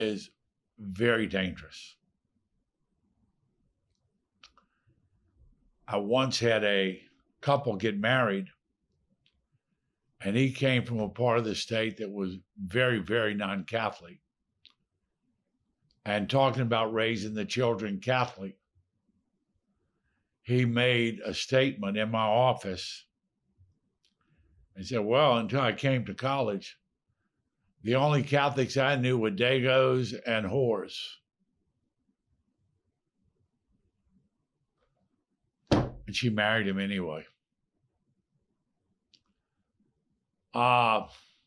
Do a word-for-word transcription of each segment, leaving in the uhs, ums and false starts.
is very dangerous. I once had a couple get married, and he came from a part of the state that was very, very non-Catholic. And talking about raising the children Catholic, he made a statement in my office and said, well, until I came to college, the only Catholics I knew were Dagos and whores. And she married him anyway. Uh,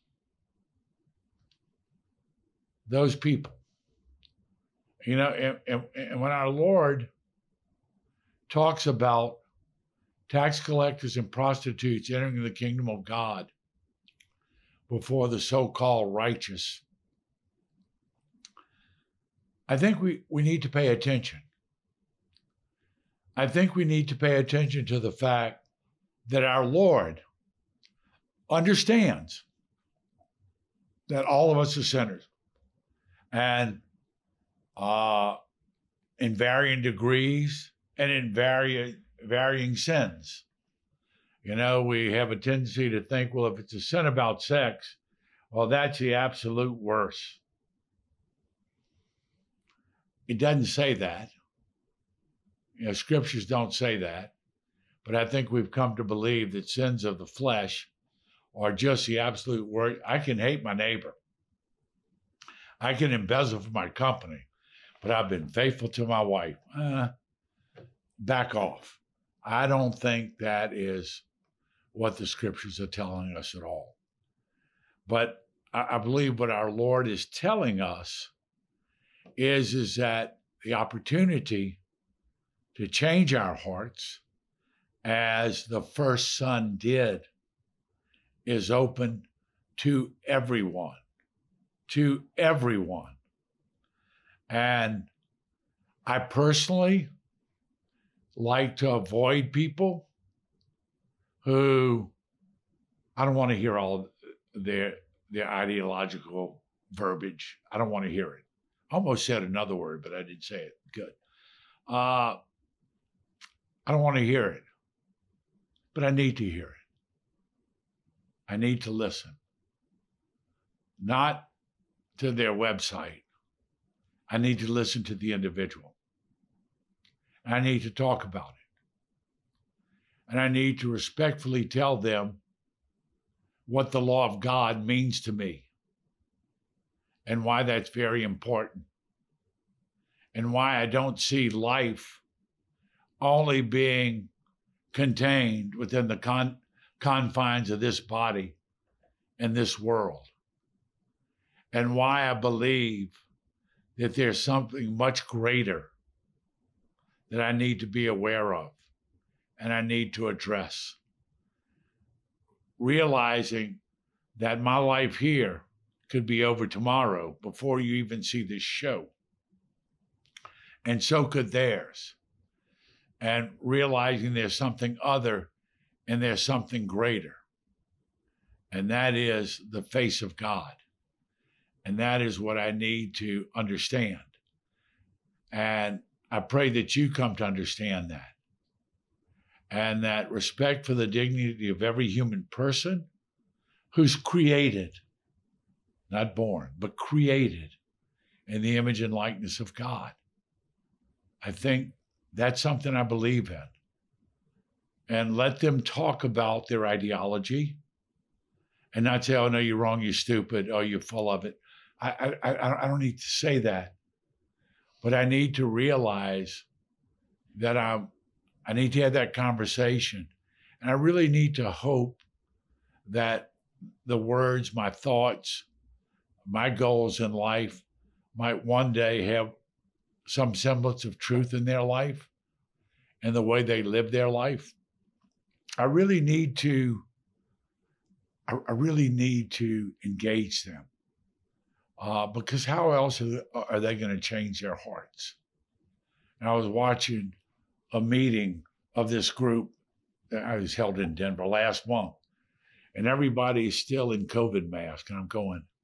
those people, you know, and, and, and when our Lord talks about tax collectors and prostitutes entering the kingdom of God before the so-called righteous, I think we, we need to pay attention. I think we need to pay attention to the fact that our Lord understands that all of us are sinners, and uh, in varying degrees and in varying varying sins. You know, we have a tendency to think, well, if it's a sin about sex, well, that's the absolute worst. It doesn't say that. You know, scriptures don't say that. But I think we've come to believe that sins of the flesh are just the absolute worst. I can hate my neighbor. I can embezzle for my company, but I've been faithful to my wife. Uh, back off. I don't think that is what the scriptures are telling us at all. But I, I believe what our Lord is telling us is, is that the opportunity to change our hearts, as the first son did, is open to everyone, to everyone. And I personally like to avoid people who, I don't want to hear all their, their ideological verbiage. I don't want to hear it. I almost said another word, but I didn't say it. Good. Uh, I don't want to hear it, but I need to hear it. I need to listen. Not to their website. I need to listen to the individual. I need to talk about it. And I need to respectfully tell them what the law of God means to me and why that's very important and why I don't see life only being contained within the con- confines of this body and this world, and why I believe that there's something much greater that I need to be aware of and I need to address. Realizing that my life here could be over tomorrow before you even see this show. And so could theirs. And realizing there's something other and there's something greater. And that is the face of God. And that is what I need to understand. And I pray that you come to understand that. And that respect for the dignity of every human person who's created, not born, but created in the image and likeness of God. I think that's something I believe in. And let them talk about their ideology and not say, oh, no, you're wrong, you're stupid, oh, you're full of it. I, I, I don't need to say that. But I need to realize that I'm, I need to have that conversation. And I really need to hope that the words, my thoughts, my goals in life might one day have some semblance of truth in their life and the way they live their life. I really need to, I, I really need to engage them. Uh, because how else are they, are they going to change their hearts? And I was watching a meeting of this group that I was held in Denver last month, and everybody is still in COVID masks. And I'm going,